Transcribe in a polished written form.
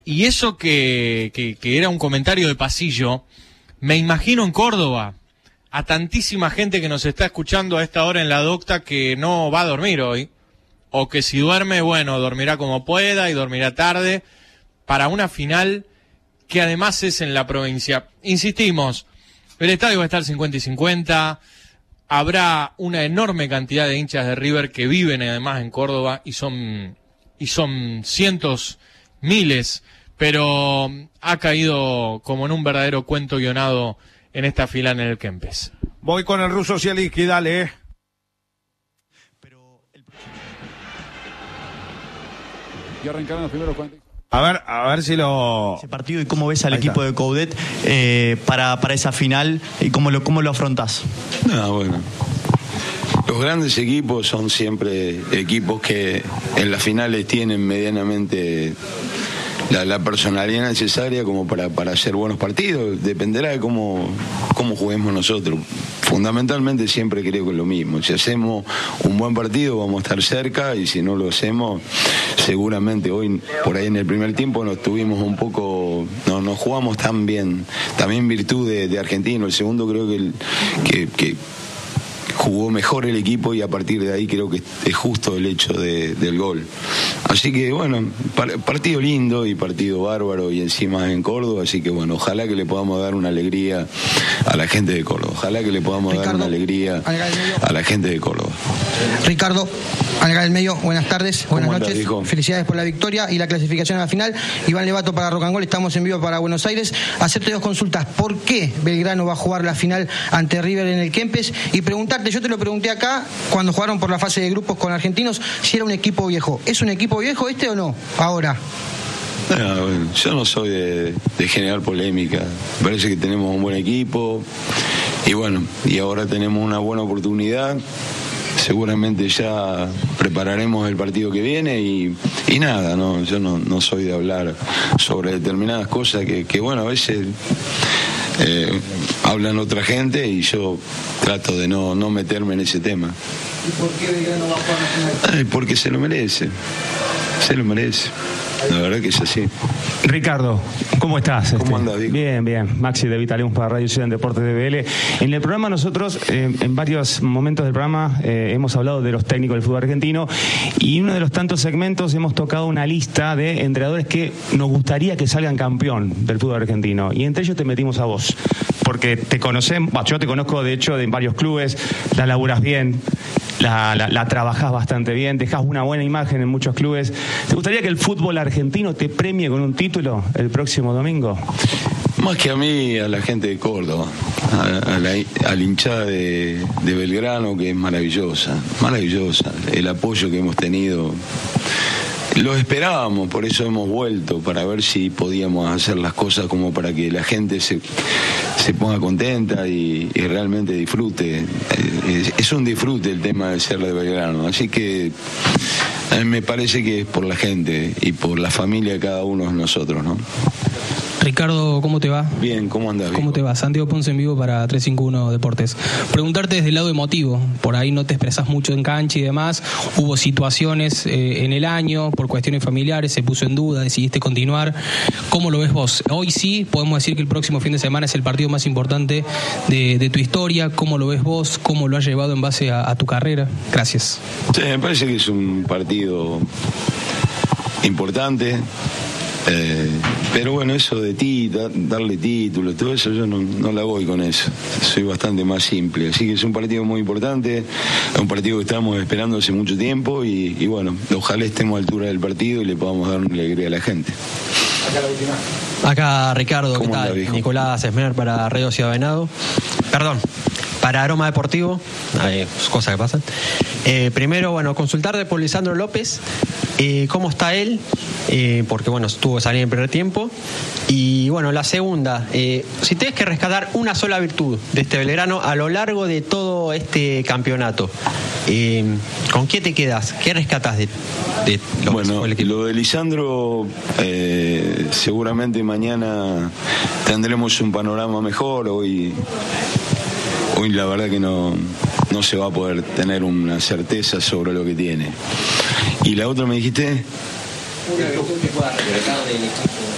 Y eso que era un comentario de pasillo, me imagino en Córdoba, a tantísima gente que nos está escuchando a esta hora en la docta que no va a dormir hoy, o que si duerme, bueno, dormirá como pueda y dormirá tarde, para una final que además es en la provincia. Insistimos, el estadio va a estar 50 y 50, habrá una enorme cantidad de hinchas de River que viven además en Córdoba y son cientos, miles, pero ha caído como en un verdadero cuento guionado en esta final en el Kempes. Voy con el ruso Zielinski, dale. Y arrancaron los primeros 40. A ver si lo... Ese partido y cómo ves al equipo de Coudet para esa final y cómo lo afrontás. Bueno, los grandes equipos son siempre equipos que en las finales tienen medianamente la personalidad necesaria como para hacer buenos partidos. Dependerá de cómo juguemos nosotros. Fundamentalmente siempre creo que es lo mismo. Si hacemos un buen partido vamos a estar cerca, y si no lo hacemos, seguramente hoy por ahí en el primer tiempo nos tuvimos un poco, no nos jugamos tan bien, también en virtud de Argentino. El segundo creo que jugó mejor el equipo, y a partir de ahí creo que es justo el hecho del gol. Así que bueno, partido lindo y partido bárbaro, y encima en Córdoba, así que bueno, ojalá que le podamos dar una alegría a la gente de Córdoba. Ojalá que le podamos dar una alegría a la gente de Córdoba. Ricardo, Alga del Medio, buenas tardes, buenas noches. Hijo? Felicidades por la victoria y la clasificación a la final. Iván Levato para Rock and Roll, estamos en vivo para Buenos Aires. Hacerte dos consultas. ¿Por qué Belgrano va a jugar la final ante River en el Kempes? Y preguntarte, yo te lo pregunté acá cuando jugaron por la fase de grupos con Argentinos, si era un equipo viejo. ¿Es un equipo viejo este o no? Ahora. Yo no soy de generar polémica. Me parece que tenemos un buen equipo y bueno, y ahora tenemos una buena oportunidad. Seguramente ya prepararemos el partido que viene y nada, no, yo no soy de hablar sobre determinadas cosas que bueno, a veces hablan otra gente y yo trato de no meterme en ese tema. ¿Y por qué Belgrano va a jugar la final? Porque se lo merece. La verdad que es así. Ricardo, ¿cómo estás? ¿Cómo andas, Vico? Bien. Maxi de Vitalium para Radio Ciudad en Deportes de BL. En el programa nosotros, en varios momentos del programa, hemos hablado de los técnicos del fútbol argentino, y en uno de los tantos segmentos hemos tocado una lista de entrenadores que nos gustaría que salgan campeón del fútbol argentino, y entre ellos te metimos a vos, porque te conocemos, yo te conozco de hecho de varios clubes, la laburas bien, la trabajás bastante bien, dejás una buena imagen en muchos clubes. ¿Te gustaría que el fútbol argentino te premie con un título el próximo domingo? Más que a mí, a la gente de Córdoba, a la hinchada de Belgrano, que es maravillosa, el apoyo que hemos tenido. Lo esperábamos, por eso hemos vuelto, para ver si podíamos hacer las cosas como para que la gente se ponga contenta y realmente disfrute. Es un disfrute el tema de ser de Belgrano, así que a mí me parece que es por la gente y por la familia de cada uno de nosotros, ¿no? Ricardo, ¿cómo te va? Bien, ¿cómo andás? ¿Cómo te va? Santiago Ponce en vivo para 351 Deportes. Preguntarte desde el lado emotivo, por ahí no te expresás mucho en cancha y demás, hubo situaciones en el año, por cuestiones familiares, se puso en duda, decidiste continuar. ¿Cómo lo ves vos? Hoy sí, podemos decir que el próximo fin de semana es el partido más importante de tu historia. ¿Cómo lo ves vos? ¿Cómo lo has llevado en base a tu carrera? Gracias. Sí, me parece que es un partido importante. Pero bueno, eso de darle títulos, todo eso, yo no la voy con eso. Soy bastante más simple. Así que es un partido muy importante, es un partido que estamos esperando hace mucho tiempo y bueno, ojalá estemos a altura del partido y le podamos dar una alegría a la gente. Acá Ricardo, ¿qué tal? Anda, Nicolás Esmer para Radio Ciudad Venado. Perdón, para Aroma Deportivo, hay cosas que pasan. Primero, bueno, consultarte por Lisandro López, cómo está él, porque bueno, estuvo saliendo en el primer tiempo. Y bueno, la segunda, si tienes que rescatar una sola virtud de este Belgrano a lo largo de todo este campeonato, ¿con qué te quedas? ¿Qué rescatas de lo que fue el equipo? Lo de Lisandro, seguramente mañana tendremos un panorama mejor. Hoy la verdad que no se va a poder tener una certeza sobre lo que tiene. ¿Y la otra me dijiste?